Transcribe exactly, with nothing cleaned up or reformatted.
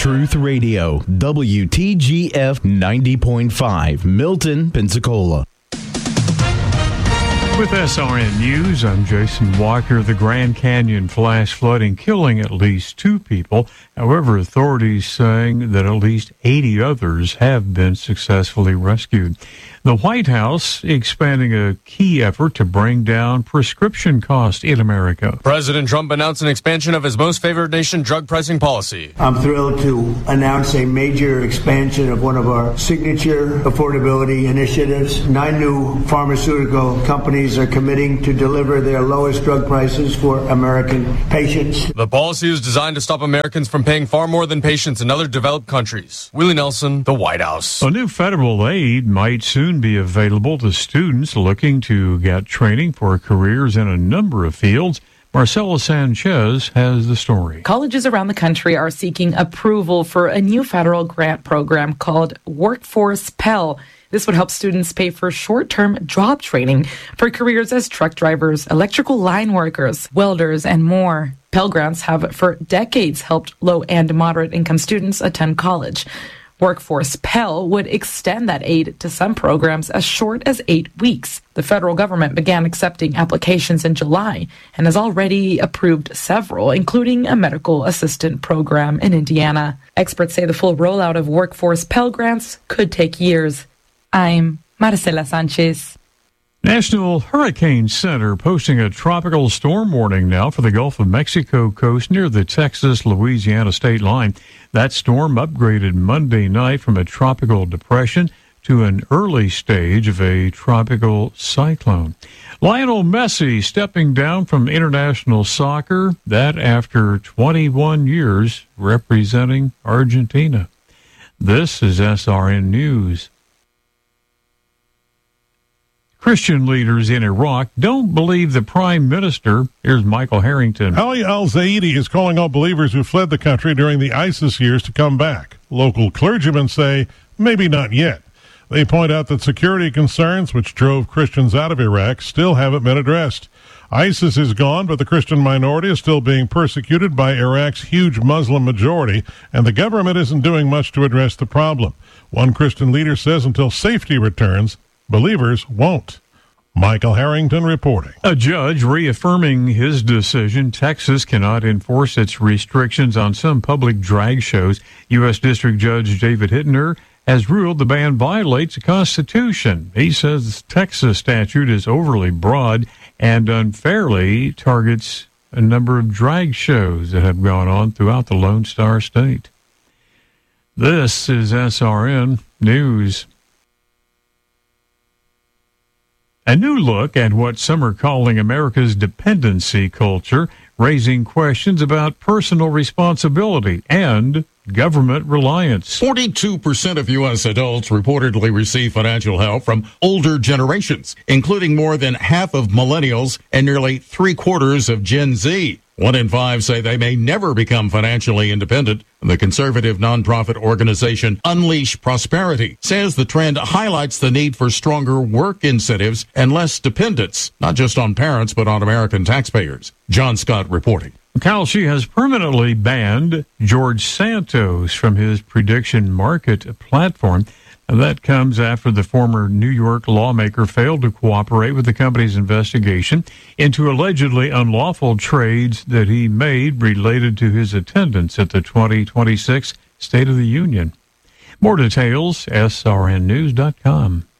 Truth Radio, W T G F ninety point five, Milton, Pensacola. With S R N News, I'm Jason Walker. The Grand Canyon flash flooding killing at least two people. However, authorities saying that at least eighty others have been successfully rescued. The White House expanding a key effort to bring down prescription costs in America. President Trump announced an expansion of his most favored nation drug pricing policy. I'm thrilled to announce a major expansion of one of our signature affordability initiatives. Nine new pharmaceutical companies are committing to deliver their lowest drug prices for American patients. The policy is designed to stop Americans from paying far more than patients in other developed countries. Willie Nelson, the White House. A new federal aid might soon be available to students looking to get training for careers in a number of fields. Marcela Sanchez has the story. Colleges around the country are seeking approval for a new federal grant program called Workforce Pell. This would help students pay for short-term job training for careers as truck drivers, electrical line workers, welders, and more. Pell Grants have for decades helped low and moderate-income students attend college. Workforce Pell would extend that aid to some programs as short as eight weeks. The federal government began accepting applications in July and has already approved several, including a medical assistant program in Indiana. Experts say the full rollout of Workforce Pell Grants could take years. I'm Marcela Sanchez. National Hurricane Center posting a tropical storm warning now for the Gulf of Mexico coast near the Texas-Louisiana state line. That storm upgraded Monday night from a tropical depression to an early stage of a tropical cyclone. Lionel Messi stepping down from international soccer, that after twenty-one years representing Argentina. This is S R N News. Christian leaders in Iraq don't believe the prime minister. Here's Michael Harrington. Ali al-Zaidi is calling on believers who fled the country during the ISIS years to come back. Local clergymen say maybe not yet. They point out that security concerns, which drove Christians out of Iraq, still haven't been addressed. ISIS is gone, but the Christian minority is still being persecuted by Iraq's huge Muslim majority, and the government isn't doing much to address the problem. One Christian leader says until safety returns, believers won't. Michael Harrington reporting. A judge reaffirming his decision. Texas cannot enforce its restrictions on some public drag shows. U S. District Judge David Hittner has ruled the ban violates the Constitution. He says the Texas statute is overly broad and unfairly targets a number of drag shows that have gone on throughout the Lone Star State. This is S R N News. A new look at what some are calling America's dependency culture, raising questions about personal responsibility and government reliance. forty-two percent of U S adults reportedly receive financial help from older generations, including more than half of millennials and nearly three quarters of Gen Z. One in five say they may never become financially independent. The conservative nonprofit organization Unleash Prosperity says the trend highlights the need for stronger work incentives and less dependence, not just on parents, but on American taxpayers. John Scott reporting. Kalshi has permanently banned George Santos from his prediction market platform. And that comes after the former New York lawmaker failed to cooperate with the company's investigation into allegedly unlawful trades that he made related to his attendance at the twenty twenty-six State of the Union. More details, S R N news dot com.